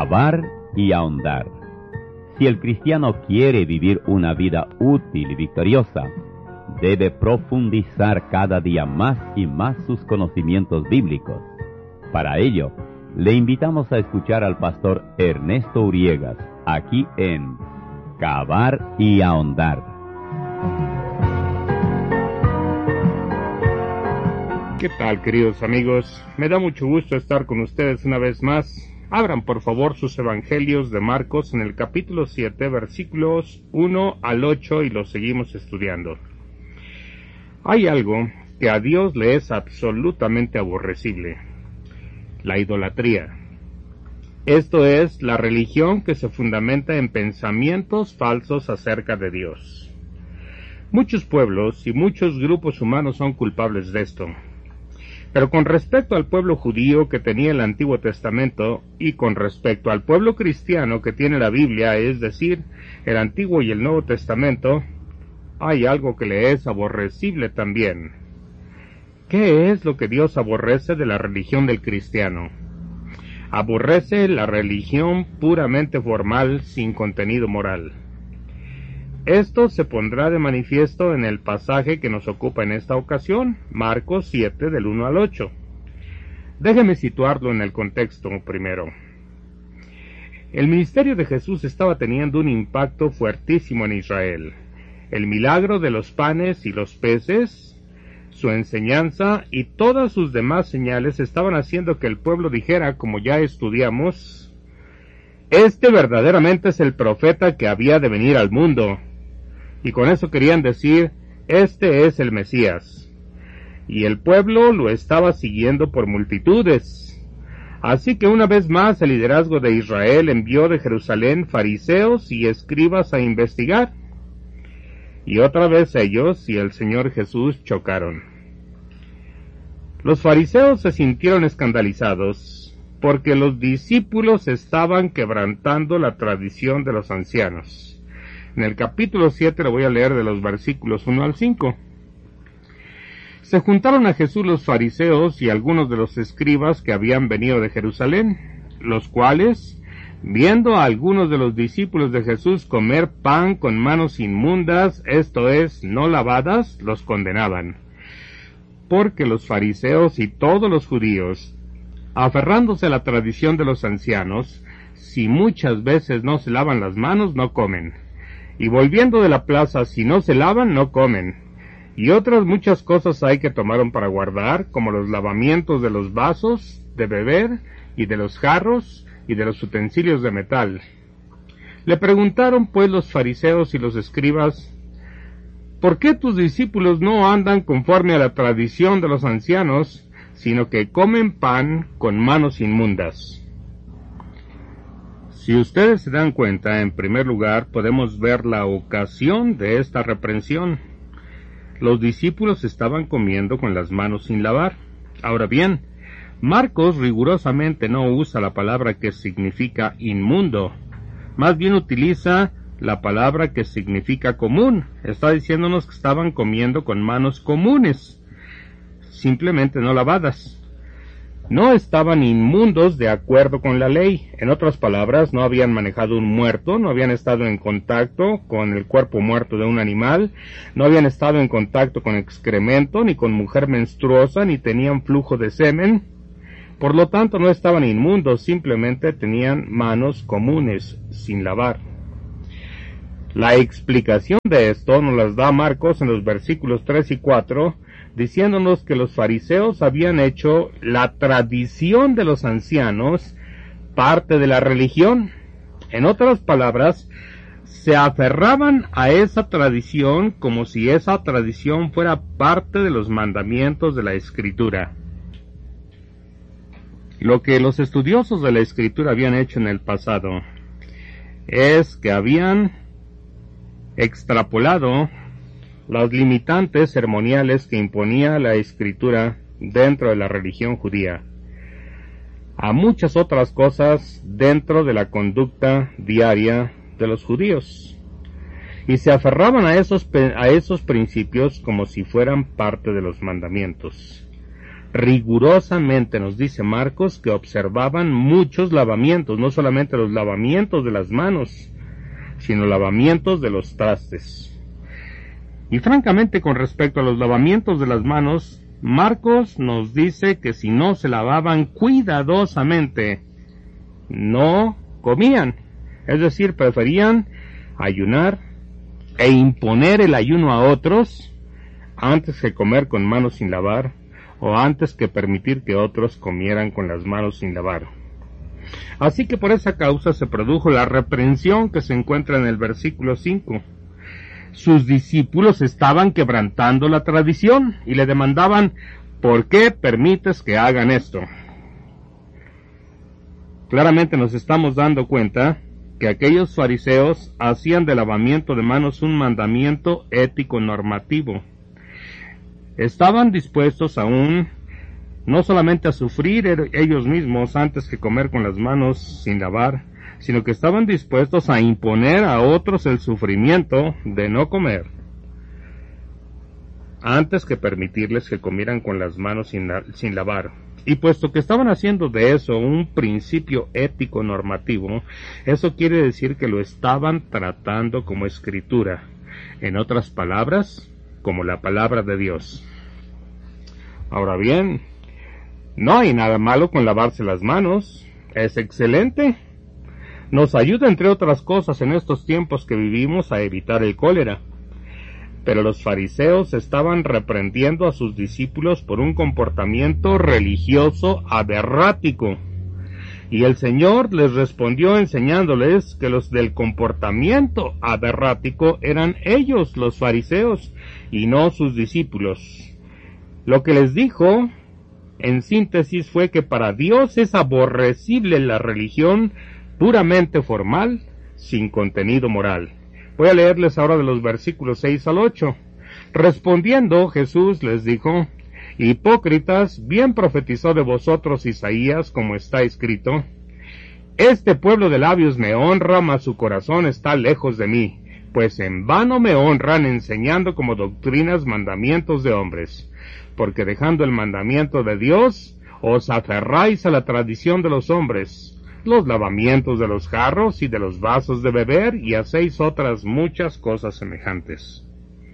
Cavar y ahondar. Si el cristiano quiere vivir una vida útil y victoriosa, debe profundizar cada día más y más sus conocimientos bíblicos. Para ello, le invitamos a escuchar al pastor Ernesto Uriegas, aquí en Cavar y ahondar. ¿Qué tal, queridos amigos? Me da mucho gusto estar con ustedes una vez más. Abran por favor sus evangelios de Marcos en el capítulo 7, versículos 1 al 8 y los seguimos estudiando. Hay algo que a Dios le es absolutamente aborrecible: la idolatría. Esto es la religión que se fundamenta en pensamientos falsos acerca de Dios. Muchos pueblos y muchos grupos humanos son culpables de esto. Pero con respecto al pueblo judío que tenía el Antiguo Testamento y con respecto al pueblo cristiano que tiene la Biblia, es decir, el Antiguo y el Nuevo Testamento, hay algo que le es aborrecible también. ¿Qué es lo que Dios aborrece de la religión del cristiano? Aborrece la religión puramente formal, sin contenido moral. Esto se pondrá de manifiesto en el pasaje que nos ocupa en esta ocasión, Marcos 7, del 1 al 8. Déjeme situarlo en el contexto primero. El ministerio de Jesús estaba teniendo un impacto fuertísimo en Israel. El milagro de los panes y los peces, su enseñanza y todas sus demás señales estaban haciendo que el pueblo dijera, como ya estudiamos, este verdaderamente es el profeta que había de venir al mundo. Y con eso querían decir, este es el Mesías. Y el pueblo lo estaba siguiendo por multitudes. Así que una vez más el liderazgo de Israel envió de Jerusalén fariseos y escribas a investigar. Y otra vez ellos y el Señor Jesús chocaron. Los fariseos se sintieron escandalizados porque los discípulos estaban quebrantando la tradición de los ancianos. En el capítulo 7 lo voy a leer de los versículos 1 al 5. Se juntaron a Jesús los fariseos y algunos de los escribas que habían venido de Jerusalén, los cuales, viendo a algunos de los discípulos de Jesús comer pan con manos inmundas, esto es, no lavadas, los condenaban. Porque los fariseos y todos los judíos, aferrándose a la tradición de los ancianos, si muchas veces no se lavan las manos, no comen. Y volviendo de la plaza, si no se lavan, no comen. Y otras muchas cosas hay que tomaron para guardar, como los lavamientos de los vasos de beber, y de los jarros, y de los utensilios de metal. Le preguntaron pues los fariseos y los escribas, ¿por qué tus discípulos no andan conforme a la tradición de los ancianos, sino que comen pan con manos inmundas? Si ustedes se dan cuenta, en primer lugar, podemos ver la ocasión de esta reprensión. Los discípulos estaban comiendo con las manos sin lavar. Ahora bien, Marcos rigurosamente no usa la palabra que significa inmundo. Más bien utiliza la palabra que significa común. Está diciéndonos que estaban comiendo con manos comunes, simplemente no lavadas. No estaban inmundos de acuerdo con la ley. En otras palabras, no habían manejado un muerto, no habían estado en contacto con el cuerpo muerto de un animal, no habían estado en contacto con excremento, ni con mujer menstruosa, ni tenían flujo de semen. Por lo tanto, no estaban inmundos, simplemente tenían manos comunes, sin lavar. La explicación de esto nos las da Marcos en los versículos 3 y 4, diciéndonos que los fariseos habían hecho la tradición de los ancianos parte de la religión. En otras palabras, se aferraban a esa tradición como si esa tradición fuera parte de los mandamientos de la Escritura. Lo que los estudiosos de la Escritura habían hecho en el pasado es que habían extrapolado las limitantes ceremoniales que imponía la Escritura dentro de la religión judía a muchas otras cosas dentro de la conducta diaria de los judíos, y se aferraban a esos principios como si fueran parte de los mandamientos. rigurosamente nos dice Marcos que observaban muchos lavamientos, no solamente los lavamientos de las manos, sino lavamientos de los trastes. Y francamente, con respecto a los lavamientos de las manos, Marcos nos dice que si no se lavaban cuidadosamente, no comían. Es decir, preferían ayunar e imponer el ayuno a otros antes que comer con manos sin lavar, o antes que permitir que otros comieran con las manos sin lavar. Así que por esa causa se produjo la reprensión que se encuentra en el versículo 5. Sus discípulos estaban quebrantando la tradición y le demandaban: ¿por qué permites que hagan esto? Claramente nos estamos dando cuenta que aquellos fariseos hacían del lavamiento de manos un mandamiento ético normativo. Estaban dispuestos aún no solamente a sufrir ellos mismos antes que comer con las manos sin lavar, sino que estaban dispuestos a imponer a otros el sufrimiento de no comer antes que permitirles que comieran con las manos sin lavar. Y puesto que estaban haciendo de eso un principio ético normativo, eso quiere decir que lo estaban tratando como escritura, en otras palabras, como la palabra de Dios. Ahora bien, no hay nada malo con lavarse las manos, es excelente. Nos ayuda, entre otras cosas, en estos tiempos que vivimos a evitar el cólera. Pero los fariseos estaban reprendiendo a sus discípulos por un comportamiento religioso aberrático. Y el Señor les respondió enseñándoles que los del comportamiento aberrático eran ellos, los fariseos, y no sus discípulos. Lo que les dijo, en síntesis, fue que para Dios es aborrecible la religión puramente formal, sin contenido moral. Voy a leerles ahora de los versículos 6 al 8. Respondiendo, Jesús les dijo: hipócritas, bien profetizó de vosotros Isaías, como está escrito: este pueblo de labios me honra, mas su corazón está lejos de mí, pues en vano me honran, enseñando como doctrinas mandamientos de hombres. Porque dejando el mandamiento de Dios, os aferráis a la tradición de los hombres, los lavamientos de los jarros y de los vasos de beber, y hacéis otras muchas cosas semejantes.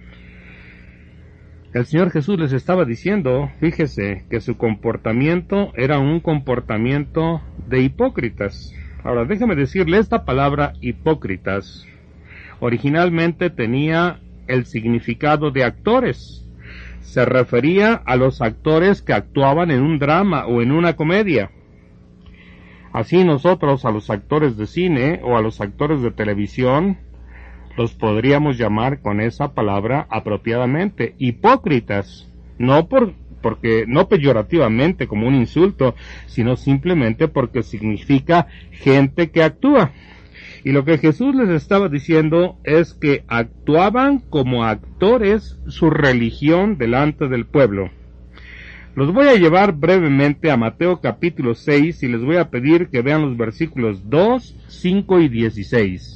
El Señor Jesús les estaba diciendo, fíjese, que su comportamiento era un comportamiento de hipócritas. Ahora, déjeme decirle, esta palabra hipócritas originalmente tenía el significado de actores. Se refería a los actores que actuaban en un drama o en una comedia. Así nosotros a los actores de cine o a los actores de televisión los podríamos llamar con esa palabra apropiadamente, hipócritas, no peyorativamente como un insulto, sino simplemente porque significa gente que actúa. Y lo que Jesús les estaba diciendo es que actuaban como actores su religión delante del pueblo. Los voy a llevar brevemente a Mateo capítulo 6 y les voy a pedir que vean los versículos 2, 5 y 16.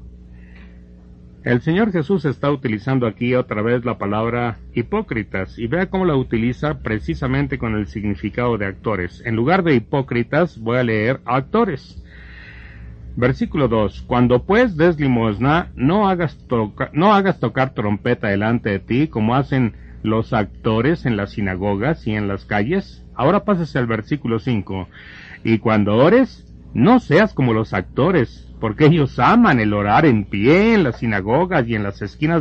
El Señor Jesús está utilizando aquí otra vez la palabra hipócritas, y vea cómo la utiliza precisamente con el significado de actores. En lugar de hipócritas voy a leer actores. Versículo 2. Cuando pues des limosna, no hagas tocar trompeta delante de ti, como hacen los actores en las sinagogas y en las calles. Ahora pásase al versículo 5. Y cuando ores, no seas como los actores, porque ellos aman el orar en pie en las sinagogas y en las esquinas